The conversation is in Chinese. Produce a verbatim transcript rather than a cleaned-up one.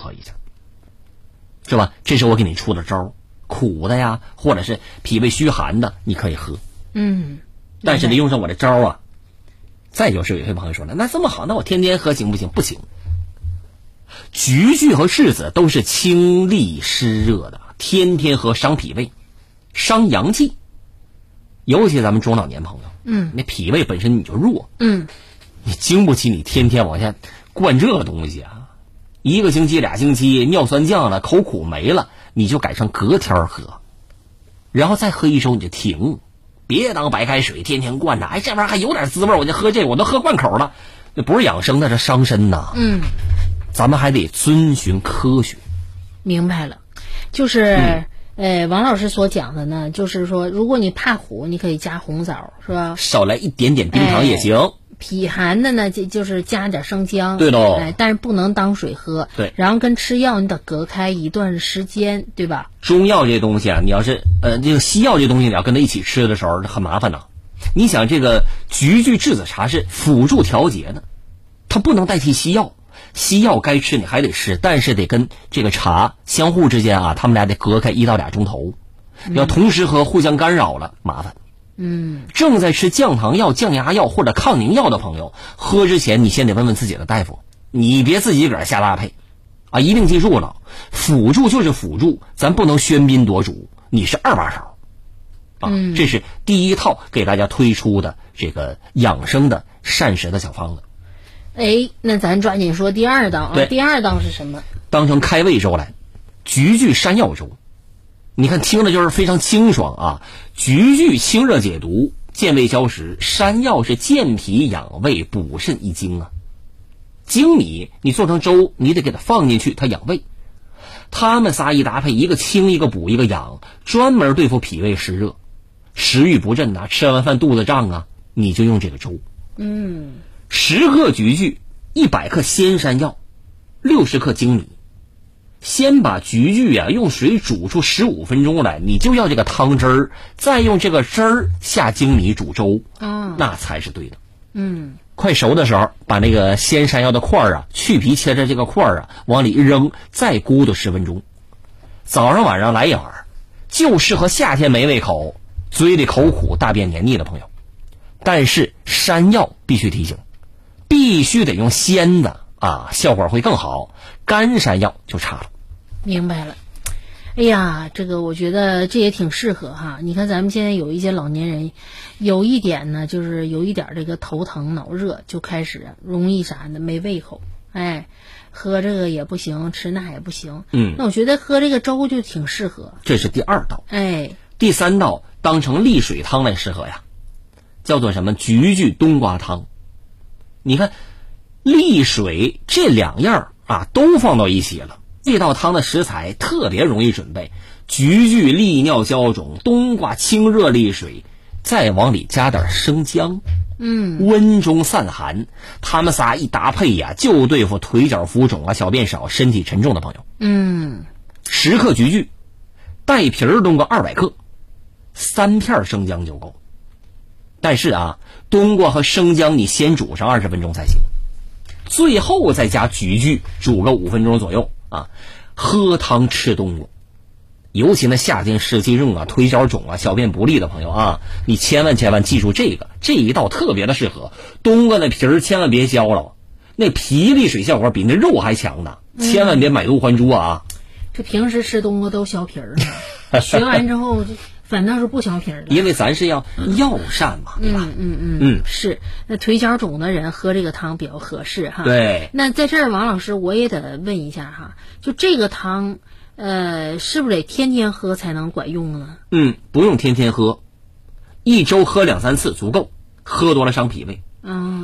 合一下，是吧？这是我给你出的招，苦的呀，或者是脾胃虚寒的，你可以喝。 嗯， 但是得用上我的招啊。再就是有些朋友说了，那这么好，那我天天喝行不行？不行。菊苣和柿子都是清利湿热的，天天喝伤脾胃，伤阳气。尤其咱们中老年朋友， 嗯， 那脾胃本身你就弱， 嗯， 你经不起你天天往下灌这个东西啊。一个星期俩星期尿酸降了，口苦没了，你就改成隔天喝，然后再喝一周你就停，别当白开水天天灌着，哎，这玩意儿还有点滋味，我就喝这个，我都喝灌口了，这不是养生的，这伤身呐。 嗯， 咱们还得遵循科学。 明白了，就是、嗯、呃，王老师所讲的呢，就是说，如果你怕苦，你可以加红枣，是吧？ 少来一点点冰糖也行。哎， 脾寒的呢，就就是加点生姜， 对喽， 哎，但是不能当水喝， 对， 然后跟吃药你得隔开一段时间，对吧？ 中药这东西啊，你要是呃这个西药这东西你要跟它一起吃的时候很麻烦呐。你想这个菊苣栀子茶是辅助调节的，它不能代替西药，西药该吃你还得吃，但是得跟这个茶相互之间啊，他们俩得隔开一到俩钟头，要同时喝互相干扰了麻烦。 嗯， 正在吃降糖药、降压药或者抗凝药的朋友，喝之前你先得问问自己的大夫，你别自己个儿瞎搭配啊！一定记住了，辅助就是辅助，咱不能喧宾夺主，你是二把手啊！ 嗯、 这是第一套给大家推出的这个养生的膳食的小方子。 哎，那咱抓紧说第二道啊！第二道是什么？ 当成开胃粥来，菊苣山药粥。你看听着就是非常清爽啊！菊苣清热解毒，健胃消食；山药是健脾养胃、补肾益精啊。粳米你做成粥，你得给它放进去，它养胃。它们仨一搭配，一个清，一个补，一个养，专门对付脾胃湿热、食欲不振呐、啊，吃完饭肚子胀啊，你就用这个粥。 嗯， 十克菊苣，一百克鲜山药，六十克粳米。先把菊苣啊用水煮出十五分钟来，你就要这个汤汁儿，再用这个汁儿下粳米煮粥， 啊， 那才是对的。 嗯， 快熟的时候，把那个鲜山药的块儿啊，去皮切着这个块儿啊，往里一扔，再咕嘟十分钟。早上晚上来一碗，就适合夏天没胃口、嘴里口苦、大便黏腻的朋友。但是山药必须提醒，必须得用鲜的啊，效果会更好。干山药就差了。 明白了。哎呀，这个我觉得这也挺适合哈。你看咱们现在有一些老年人，有一点呢，就是有一点这个头疼脑热，就开始容易啥呢？没胃口，哎，喝这个也不行，吃那也不行。 嗯， 那我觉得喝这个粥就挺适合。 这是第二道。 哎， 第三道当成利水汤来适合呀，叫做什么？菊苣冬瓜汤。你看，利水这两样啊，都放到一起了。这道汤的食材特别容易准备，菊苣利尿消肿，冬瓜清热利水，再往里加点生姜， 嗯， 温中散寒。他们仨一搭配呀，就对付腿脚浮肿啊、小便少、身体沉重的朋友。 嗯， 十克菊苣，带皮儿冬瓜二百克，三片生姜就够。但是啊，冬瓜和生姜你先煮上二十分钟才行，最后再加菊苣，煮个五分钟左右啊。喝汤吃冬瓜，尤其那夏天湿气重啊、腿脚肿啊、小便不利的朋友啊，你千万千万记住这个，这一道特别的适合。冬瓜的皮儿千万别削了，那皮利水效果比那肉还强呢，千万别买椟还珠啊。 嗯、这平时吃冬瓜都削皮儿呢，学完之后就反倒是不削皮儿了， 因为咱是要药膳嘛，对吧？ 嗯嗯嗯嗯， 是。那腿脚肿的人喝这个汤比较合适哈。 对。 那在这儿，王老师我也得问一下哈，就这个汤，呃，是不是得天天喝才能管用呢？ 嗯，不用天天喝，一周喝两三次足够，喝多了伤脾胃。 嗯。